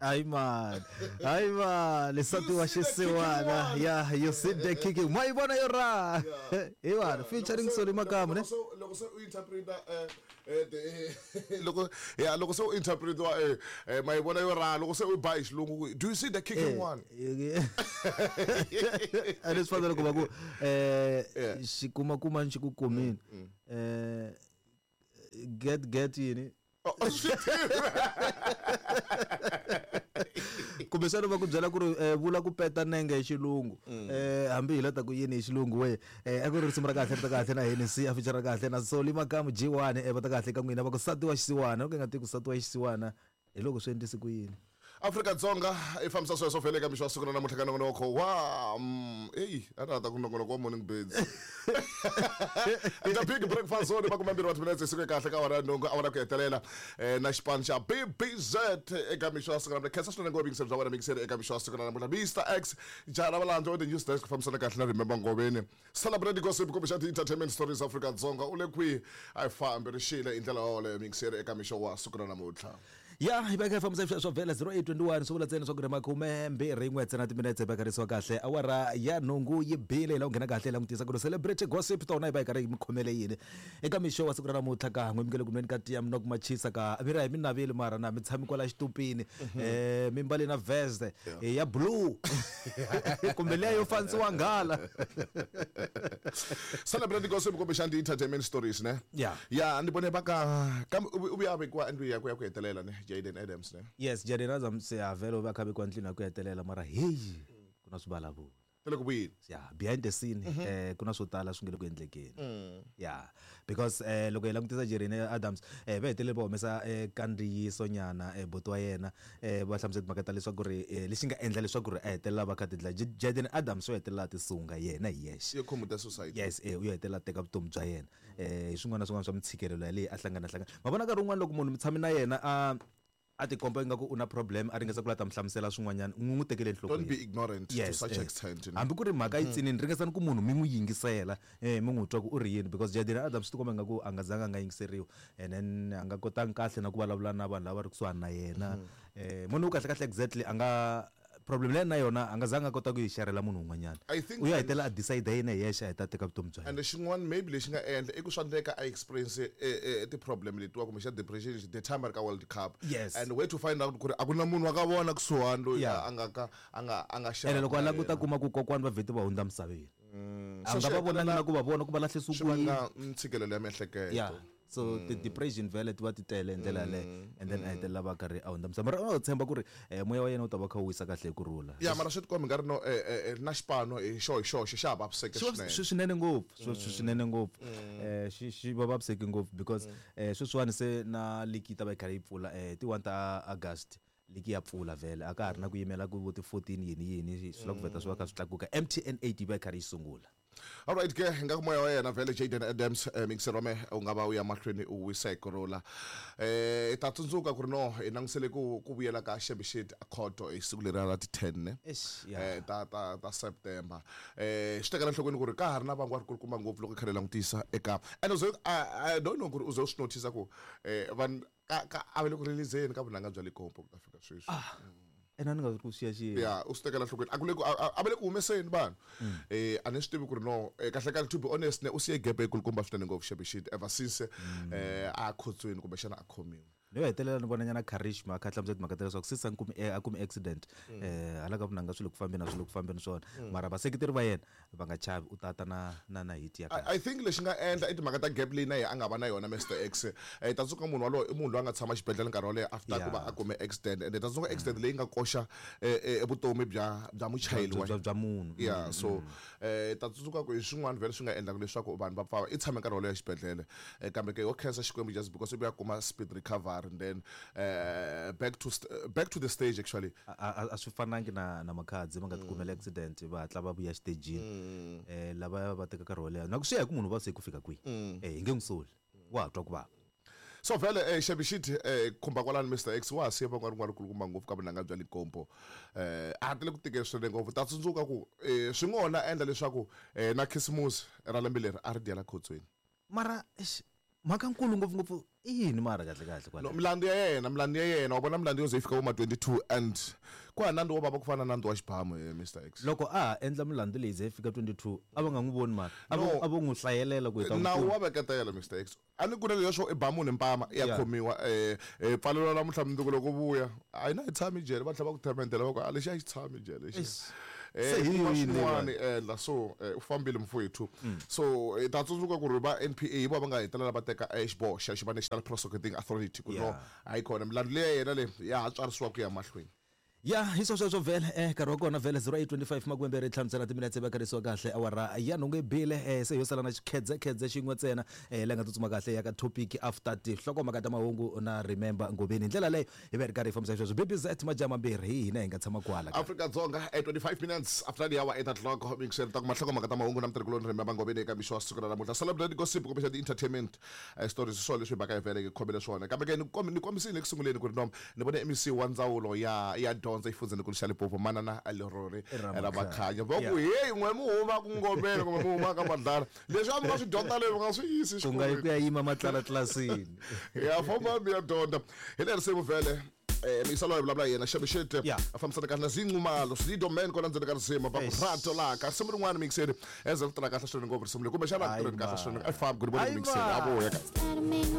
Ay man, lesatiwa xisiwana. Yeah, you sit there kicking. Mayibona yora. Ewa, featuring Soli Magama ne. Loko se u interpreta loko se u interpreta mayibona yora, loko se u ba isilungu. Do you see the kicking one? Anisifana loko baku xikuma kuma xikukumini. Get yini. Kumbesana va ku byela ku ri vula ku peta nenge hi xilungu hambi hi lata ku yini hi xilungu we a ku ri risimu ra kahle ta kahle na Hennessy a feature kahle na Soli Magama G1 va ta kahle ka n'wina va ku satiwa xisiwana loko nga ti ku satiwa xisiwana hi loko swi endlise ku yini Afrika-Dzonga ifambisa sweswo vele eka mixo siku na namuntlha ka nongonoko wa a rata ku nongonoko wa morning birds and a big breakfast zone va kumambiri wa timinetse siku kahle ka wona nongo a wona ku hetelela na xipano xa BBZ eka mixo siku na namuntlha khensa swinene ngopfu bza wena mixer eka mixo siku na namuntlha Mr X jana valantso the news desk fambisana kahle na remember ngobeni celebrate gossip kumbe xa entertainment stories Afrika-Dzonga u le kwi a fambe rishile indlela ole mixer eka mixo wa siku na namuntlha ya ibeka fambisa swo vela 0821 so vula tsena swo ku ri makume mbirhi n'wetse na timinetse ibeka risiwa kahle awara ya nhungu yi bile la u nghena kahle la ngutisa ku ri celebrate gossip tona ibeka ri mikhomele yini eka mixo wa siku ra namuntlha ka n'wemikele ku nweni ka tiya mina ku machisa ka mira hi minavile mara na mitshami kwala xitupini mimbali na vest ya blue kumbe leyo yo fantsiwa nghala celebrate gossip kumbe xa entertainment stories ne ya ni bone baka u ya bekwa and ya ku hetelela ne Jaden Adams ne yes Jaden Adams ya velo va khabe kwa ndlini ku hetelela mara hey kuna swibalavula tele ku buyini yeah behind the scene kuna swo tala swi ngele ku endlekeni yeah because loko hi langutisa Jaden Adams va hetelela va humesa kandziyiso nyana boto wa yena va hlamusela makata leswaku ri lexi nga endla leswaku ri a hetelela va khatidla Jaden Adams wa hetelela tisunga yena yes yo community society yes u hetelela teka vutomi bya yena hi swin'wana swa mitshikelelo leyi a hlangana mavona ka rin'wana loko munhu mutshami na yena a ti komba ingaku una problem a ringesa ku lata mhlamusela swin'wanyana n'wi tekele enhlokweni don't be ignorant to such extent hambi ku ri mhaka yi tsinini ringesani ku munhu mi n'wi yingisela mi n'wi twa ku u ri yini because Jaden Adams ti komba ingaku a nga zanga a nga yingiseriwa and then a nga kotanga kahle na ku vulavula na vanhu lava ri kusuhani na yena munhu u kahle kahle exactly a nga problem leyi na yona a nga zanga kota ku yi sharela munhu un'wanyana u ya hetela a decide yena yexe a heta teka vutomi bya and xin'wana maybe lexi nga endla i ku swa ndleka a experience ti problem letiwa kumbe xa depression the time ka World Cup and where to find out ku ri a ku na munhu wa ka vona kusuhani loyi a nga ene loko a languta kuma ku kokwani va vheti va hundza misaveni a nga va vonangi na ku va vona ku va lahle sukwini ntshikelelo ya miehleketo so the depression vele ti va ti tele ndlela le and then a hetelela va karhi a hundza misava mara u tshemba ku ri moya wa yena u ta va kha u wisa kahle kurhula mara swi tikombi nga ri no na xipano hi xoxo xa vaviseke swinene ngopfu swinene ngopfu xi va vaviseki ngopfu because sweswiwani se na ligi ta va yi karhi yi pfula ti 1 ta August ligi ya pfula vele a ka ha ri na ku yimela ku vo ti 14 yini swi la ku veta swi va kha swi tlakuka MTN 8 va yi karhi yi sungula alright ke nga moya wa yena vele Jaden Adams mixerome u nga va u ya mahlweni u wisa kurula ta tsundzuka ku ri no hi nangisele ku vuyela ka Shebishit Akhoto hi siku leri ra ti 10 ne ta September swi tekela nhlokweni ku ri ka ha ri na vanhu va ri kulukumba ngopfu loko kha ri langutisa eka and I don't know ku ri uzo swi notice ku vanhu ka a vele ku release ka vunanga bya Likompo ku ta fika sweswi ena ni nga ku siya u stekela nhlokweni a vele ku humeseni vanhu a ni swi tivi ku ri no kahle kahle to be honest ne u siye gap ekulukumba swinene ngopfu Shebishit ever since a khotsweni kumbe xana a khomiwe yo hetelela ni vona nyana Karishma kha hlamusela timhaka ta leswaku sisa a kume accident hala ka vunanga swilo ku fambeni swona mara vaseketeri va yena va nga chavi u tata na hit ya I think lexi nga endla i timhaka ta gap leyi na a nga va na yona Mr X ta tsuka munhu walowo i munhu loyi a nga tshama xibedhlele nkarhi wo leha after ku va a kume accident and ta tsuka accident leyi nga koxa vutomi bya muchayeli bya munhu so ta tsuka ku hi swin'wana vele swi nga endla leswaku vanhu va pfava i tshame nkarhi wo leha xibedhlele kambe ke yo cancer xikwembu just because u ya kuma speed recovery and then back to the stage actually a swi fanangi na makhadzi va nga tikumela accident va hatla va vuya stagini lava va teka nkarhi wo leha na ku swi ya hi ku munhu va se ku fika kwihi hi nge n'wisoli wa twa ku va so vele Shebishit khumba kwalani Mr X wa siya va n'wana kulukumba ngopfu ka vunanga bya Likompo a tele ku tikela swinene ngopfu ta tsundzuka ku swi ngona endla leswaku na Khisimusi ra lembe leri a ri diyela khotsweni mara mhaka nkulu ngopfu yini mara kahle kwala no mlandi ya yena wabona mlandi yozefika uma 22 and kwa nandi wa baba kufana nandi wa xiphamu Mr X loko endla milandzu leyi ze fika 22 ava nga n'wi voni mara avo n'wi hlayelela ku heta nawu wa veketela Mr X a ni ku ri leswo i ba munhu mpama ya khomiwa pfalelo namuntlha mundzuku loko vuya a yi na yi tshami jele va tlhela va ku thementela va ku a lexi a xi tshami jele lexi swin'wana endla so u fambile mfowethu so ta tsundzuka ku ri va NPA va nga hetelela va teka xiboho xa xi va National Prosecuting Authority ku no a yi kona milandzu leyi yena le ya ha tswarisiwa ku ya mahlweni ya hi sweswo vhele nkarhi wa kona vhele 0825 makwembere tlhamusela timinetse vakarisiwa kahle awara ya nhungu bile se yo sala na xikhedzekhedze xin'we ntsena la nga tsutsuma kahle ya ka topic after tinhlokomhaka ta mahungu na remember ngobeni hi ndlela leyo hi va ri karhi hi fambisa sweswo BBZ majama mbirhi hi hina hi nga tshama kwala Afrika-Dzonga 25 minutes after the hour 8 o'clock mixer ta mahlokomhaka ta mahungu na mitirhikuloni remember ngobeni eka mixo wa siku ra namuntlha celebrate gossip kumbe xa ti-entertainment stories swo leswi baka hi vele ke khomele swona kambe ke ni komisile ku sunguleni ku ri nom ni vone MC wa ndzawulo ya dyondzo ifundzeni ku lixale popo manana alirori era vakhanya va ku hey n'we mu huma ku ngomeni kumbe mu huma ka madlala leswi a mi nga swi dyondza leyi nga swi yisi ku nga ku ya yima matlala tlasini ya famba mi ya dyondza hi le risemu vele misalo blabla yena Shabishete afambisana kahle zinqumalo slido man kona ndzeni ka risema va ku rato la ka simu rin'wana mixeri eza ku tirha kahle swinene ngopfu risemu kumbe xana ku tirha kahle swinene a famba ku ri vona mixeri a voya ka